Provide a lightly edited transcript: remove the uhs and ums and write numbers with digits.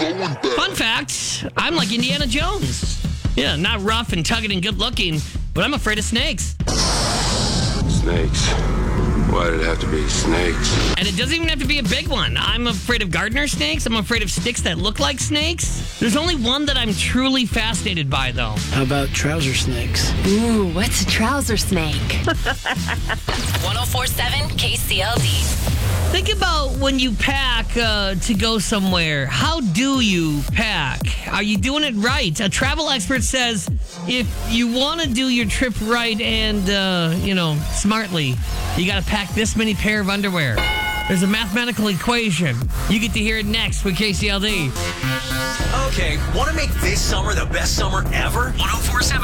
Fun fact, I'm like Indiana Jones. Yeah, not rough and tugging and good looking, but I'm afraid of snakes. Snakes. Why did it have to be snakes? And it doesn't even have to be a big one. I'm afraid of gardener snakes. I'm afraid of sticks that look like snakes. There's only one that I'm truly fascinated by, though. How about trouser snakes? Ooh, what's a trouser snake? 1047 KCLD. Think about when you pack to go somewhere. How do you pack? Are you doing it right? A travel expert says if you want to do your trip right and, smartly, you got to pack this many pair of underwear. There's a mathematical equation. You get to hear it next with KCLD. Okay, want to make this summer the best summer ever? 1047